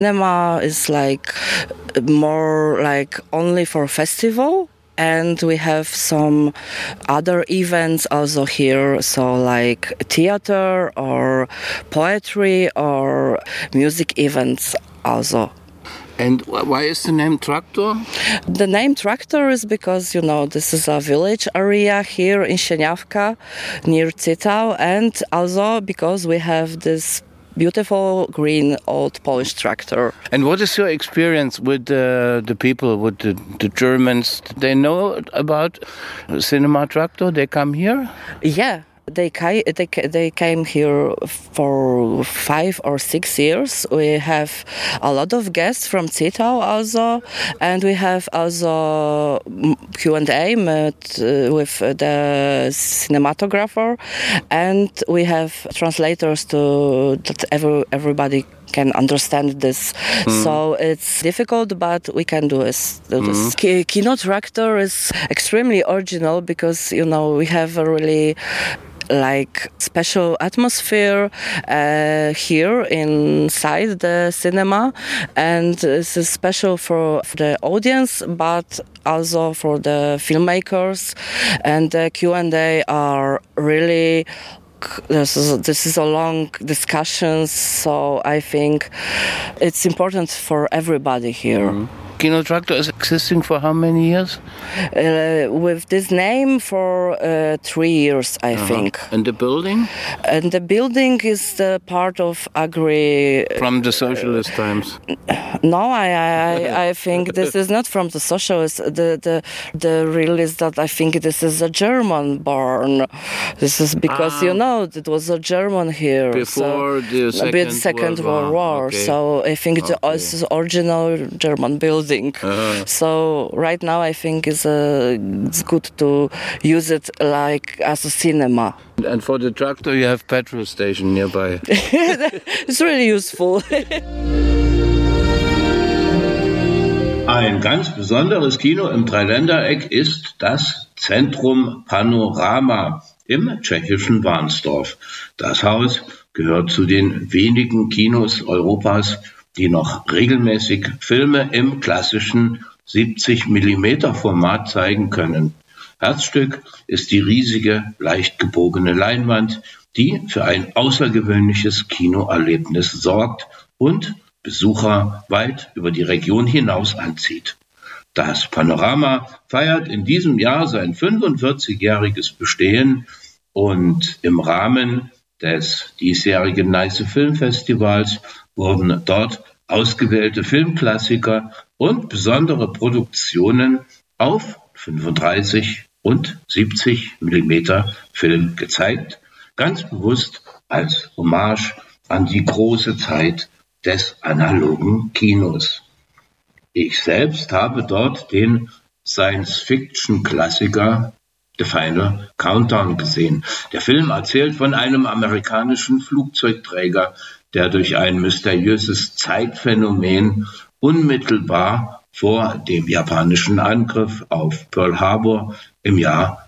Cinema is like more like only for festival. And we have some other events also here, so like theater or poetry or music events also. And why is the name Traktor? The name Traktor is because, this is a village area here in Sieniawka near Cytał, and also because we have this beautiful green old Polish tractor. And what is your experience with the people, with the Germans? They know about Cinema Traktor? They come here? Yeah. They came here for 5 or 6 years. We have a lot of guests from Cytał also, and we have also Q&A with the cinematographer, and we have translators that everybody can understand this. So it's difficult, but we can do this. Kino Traktor is extremely original because, we have a really special atmosphere here inside the cinema, and this is special for the audience but also for the filmmakers, and the Q&A are really this is a long discussion, so I think it's important for everybody here. Kino Traktor is existing for how many years? With this name for 3 years, I think. And the building? And the building is the part of Agri. From the socialist times? No, I think this is not from the socialists. The real is that I think this is a German born. This is because, it was a German here. Before the Second World War. Okay. So I think this is original German building. So right now I think it's good to use it like as a cinema. And for the tractor you have petrol station nearby. It's really useful. Ein ganz besonderes Kino im Dreiländereck ist das Centrum Panorama im tschechischen Warnsdorf. Das Haus gehört zu den wenigen Kinos Europas, die noch regelmäßig Filme im klassischen 70mm Format zeigen können. Herzstück ist die riesige, leicht gebogene Leinwand, die für ein außergewöhnliches Kinoerlebnis sorgt und Besucher weit über die Region hinaus anzieht. Das Panorama feiert in diesem Jahr sein 45-jähriges Bestehen und im Rahmen des diesjährigen Neiße Filmfestivals wurden dort ausgewählte Filmklassiker und besondere Produktionen auf 35 und 70 mm Film gezeigt, ganz bewusst als Hommage an die große Zeit des analogen Kinos. Ich selbst habe dort den Science-Fiction-Klassiker The Final Countdown gesehen. Der Film erzählt von einem amerikanischen Flugzeugträger, der durch ein mysteriöses Zeitphänomen unmittelbar vor dem japanischen Angriff auf Pearl Harbor im Jahr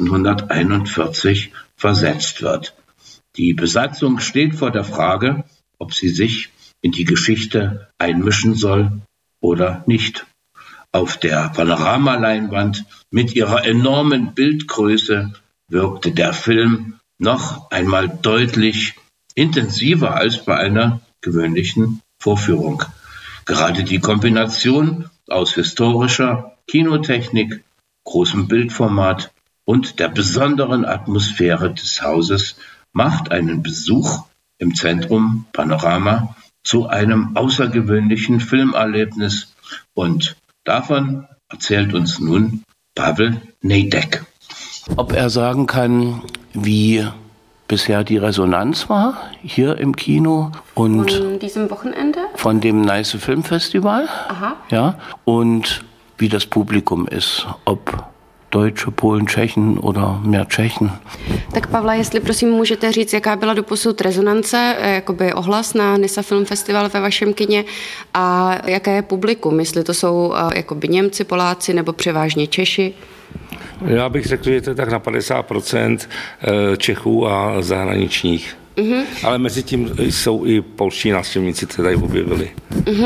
1941 versetzt wird. Die Besatzung steht vor der Frage, ob sie sich in die Geschichte einmischen soll oder nicht. Auf der Panoramaleinwand mit ihrer enormen Bildgröße wirkte der Film noch einmal deutlich intensiver als bei einer gewöhnlichen Vorführung. Gerade die Kombination aus historischer Kinotechnik, großem Bildformat und der besonderen Atmosphäre des Hauses macht einen Besuch im Centrum Panorama zu einem außergewöhnlichen Filmerlebnis, und davon erzählt uns nun Pavel Nejdek. Ob er sagen kann, wie bisher die Resonanz war hier im Kino und von diesem Wochenende? Von dem Neiße Filmfestival. Aha. Ja, und wie das Publikum ist, ob Deutsche, Polen, Čechen oder mehr Čechen. Tak Pavle, jestli prosím můžete říct, jaká byla doposud rezonance, jakoby ohlas na Nisa Film Festival ve vašem kině a jaké je publikum, jestli to jsou jakoby Němci, Poláci nebo převážně Češi? Já bych řekl, že to je tak na 50% Čechů a zahraničních. Ale mezi tím jsou i polští návštěvníci, kteří tady objevili.